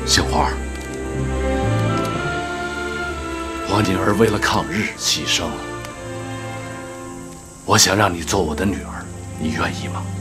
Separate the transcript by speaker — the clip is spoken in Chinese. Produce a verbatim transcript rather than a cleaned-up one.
Speaker 1: 杏花，我女儿为了抗日牺牲了，我想让你做我的女儿，你愿意吗？